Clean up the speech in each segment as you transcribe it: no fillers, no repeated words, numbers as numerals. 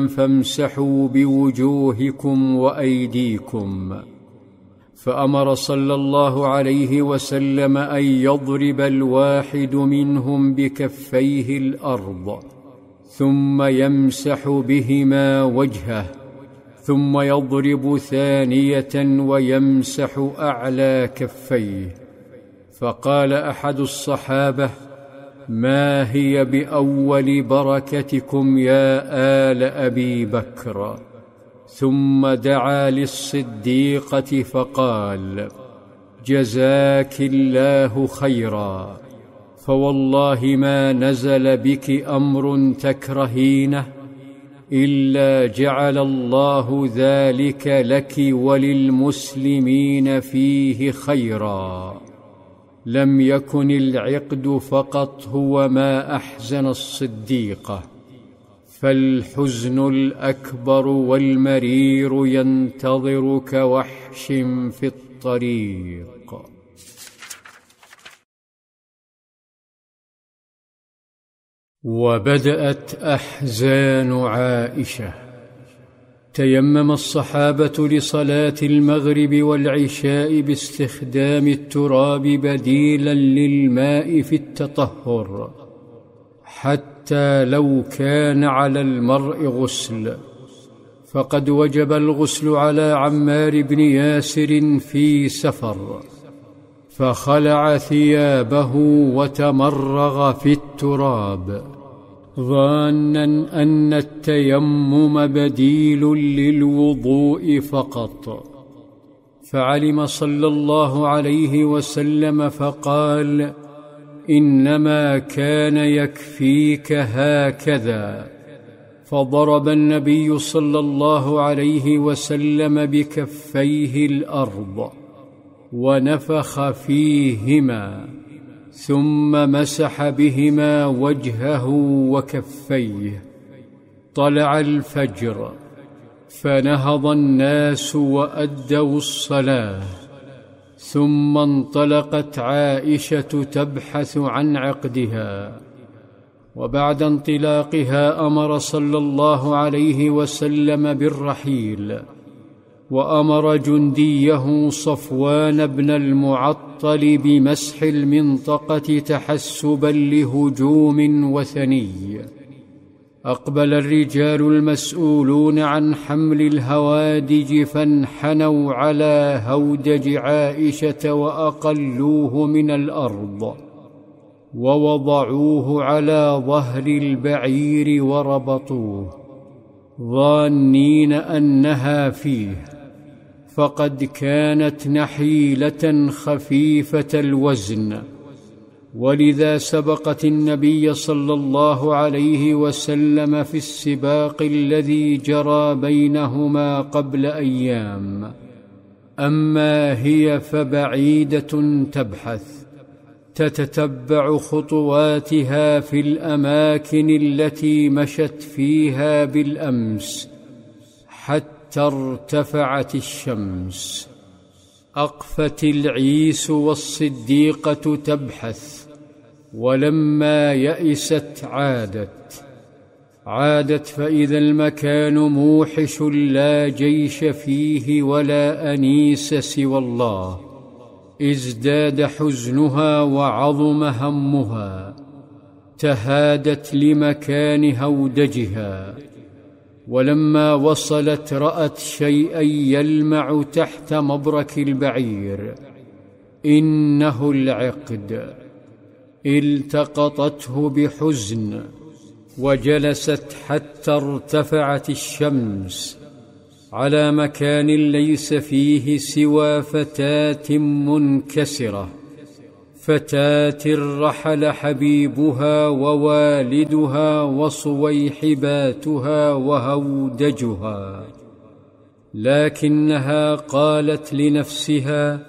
فامسحوا بوجوهكم وأيديكم. فأمر صلى الله عليه وسلم أن يضرب الواحد منهم بكفيه الأرض، ثم يمسح بهما وجهه، ثم يضرب ثانية ويمسح أعلى كفيه. فقال أحد الصحابة: ما هي بأول بركتكم يا آل أبي بكر؟ ثم دعا للصديقة فقال: جزاك الله خيرا، فوالله ما نزل بك أمر تكرهينه إلا جعل الله ذلك لك وللمسلمين فيه خيرا. لم يكن العقد فقط هو ما أحزن الصديقة، فالحزن الأكبر والمرير ينتظر كوحش في الطريق. وبدأت أحزان عائشة. تيمم الصحابة لصلاة المغرب والعشاء باستخدام التراب بديلا للماء في التطهر، حتى لو كان على المرء غسل، فقد وجب الغسل على عمار بن ياسر في سفر، فخلع ثيابه وتمرغ في التراب ظانا أن التيمم بديل للوضوء فقط. فعلم صلى الله عليه وسلم فقال: إنما كان يكفيك هكذا. فضرب النبي صلى الله عليه وسلم بكفيه الأرض ونفخ فيهما، ثم مسح بهما وجهه وكفيه. طلع الفجر، فنهض الناس وأدوا الصلاة، ثم انطلقت عائشة تبحث عن عقدها. وبعد انطلاقها أمر صلى الله عليه وسلم بالرحيل، وأمر جنديه صفوان بن المعطل بمسح المنطقة تحسبا لهجوم وثني. أقبل الرجال المسؤولون عن حمل الهوادج فانحنوا على هودج عائشة وأقلوه من الأرض، ووضعوه على ظهر البعير وربطوه ظانين أنها فيه، فقد كانت نحيلة خفيفة الوزن، ولذا سبقت النبي صلى الله عليه وسلم في السباق الذي جرى بينهما قبل أيام. أما هي فبعيدة تبحث، تتتبع خطواتها في الأماكن التي مشت فيها بالأمس حتى ارتفعت الشمس. أقفت العيس والصديقة تبحث، ولما يئست عادت فإذا المكان موحش لا جيش فيه ولا أنيس سوى الله. ازداد حزنها وعظم همها، تهادت لمكان هودجها، ولما وصلت رأت شيئا يلمع تحت مبرك البعير، إنه العقد. التقطته بحزن وجلست حتى ارتفعت الشمس على مكان ليس فيه سوى فتاة منكسرة، فتاة رحل حبيبها ووالدها وصويحباتها وهودجها، لكنها قالت لنفسها: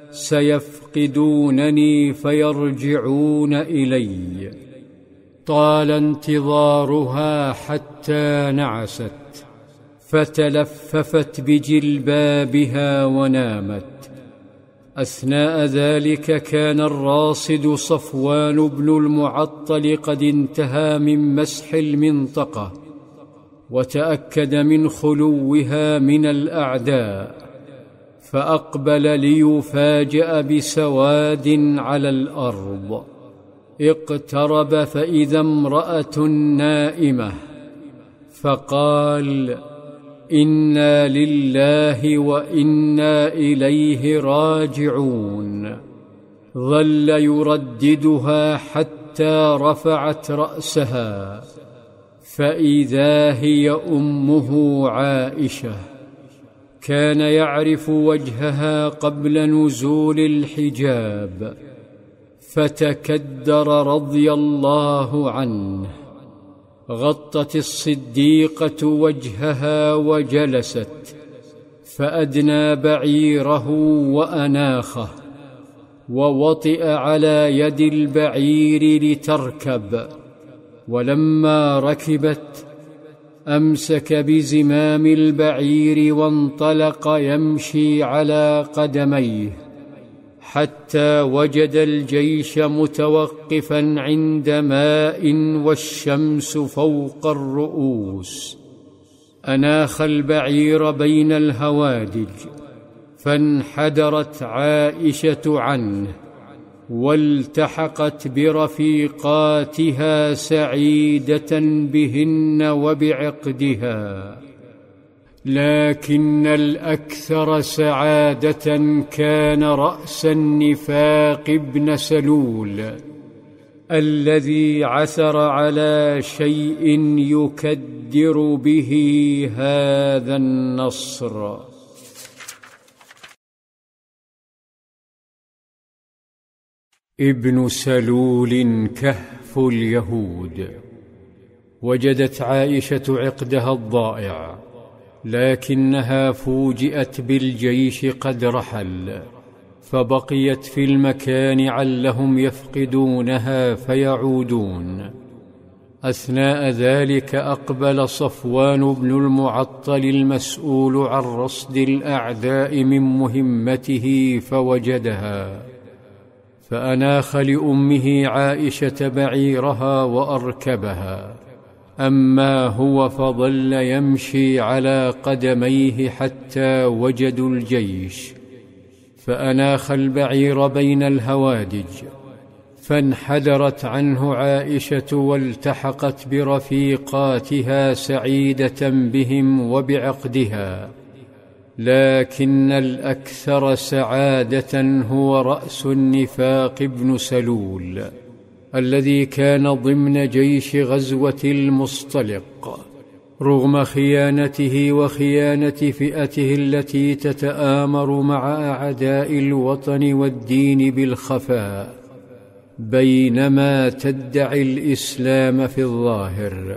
سيفقدونني فيرجعون إلي. طال انتظارها حتى نعست، فتلففت بجلبابها ونامت. أثناء ذلك كان الراصد صفوان بن المعطل قد انتهى من مسح المنطقة، وتأكد من خلوها من الأعداء، فأقبل ليفاجأ بسواد على الأرض. اقترب فإذا امرأة نائمة، فقال: إنا لله وإنا إليه راجعون. ظل يرددها حتى رفعت رأسها، فإذا هي أمه عائشة. كان يعرف وجهها قبل نزول الحجاب، فتكدر رضي الله عنه. غطت الصديقة وجهها وجلست، فأدنى بعيره وأناخه، ووطئ على يد البعير لتركب. ولما ركبت أمسك بزمام البعير وانطلق يمشي على قدميه، حتى وجد الجيش متوقفا عند ماء والشمس فوق الرؤوس. أناخ البعير بين الهوادج، فانحدرت عائشة عنه، والتحقت برفيقاتها سعيدة بهن وبعقدها. لكن الأكثر سعادة كان رأس النفاق ابن سلول، الذي عثر على شيء يكدر به هذا النصر. ابن سلول كهف اليهود. وجدت عائشة عقدها الضائع، لكنها فوجئت بالجيش قد رحل، فبقيت في المكان علهم يفقدونها فيعودون. أثناء ذلك أقبل صفوان بن المعطل المسؤول عن رصد الأعداء من مهمته فوجدها، فأناخ لأمه عائشة بعيرها وأركبها. أما هو فظل يمشي على قدميه حتى وجدوا الجيش، فأناخ البعير بين الهوادج، فانحدرت عنه عائشة والتحقت برفيقاتها سعيدة بهم وبعقدها. لكن الأكثر سعادة هو رأس النفاق ابن سلول، الذي كان ضمن جيش غزوة المصطلق، رغم خيانته وخيانة فئته التي تتآمر مع أعداء الوطن والدين بالخفاء، بينما تدعي الإسلام في الظاهر.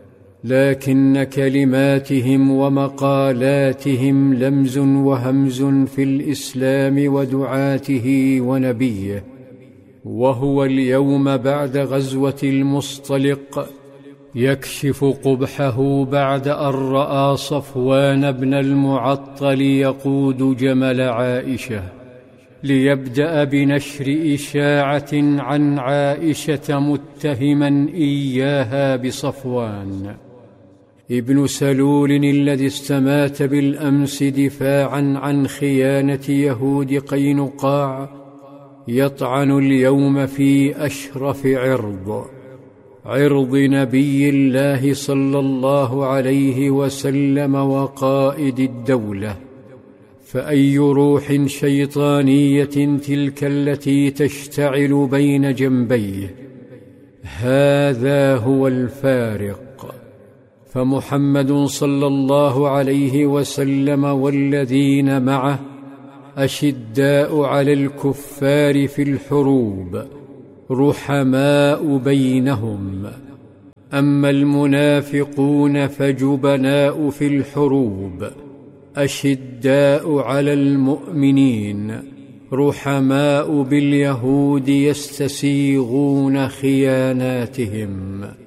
لكن كلماتهم ومقالاتهم لمز وهمز في الإسلام ودعاته ونبيه. وهو اليوم بعد غزوة المصطلق يكشف قبحه بعد أن رأى صفوان بن المعطل يقود جمل عائشة ليبدأ بنشر إشاعة عن عائشة متهما إياها بصفوان. ابن سلول الذي استمات بالأمس دفاعا عن خيانة يهود قينقاع يطعن اليوم في أشرف عرض نبي الله صلى الله عليه وسلم وقائد الدولة. فأي روح شيطانية تلك التي تشتعل بين جنبيه؟ هذا هو الفارق. فمحمد صلى الله عليه وسلم والذين معه أشداء على الكفار في الحروب، رحماء بينهم. أما المنافقون فجبناء في الحروب، أشداء على المؤمنين، رحماء باليهود يستسيغون خياناتهم.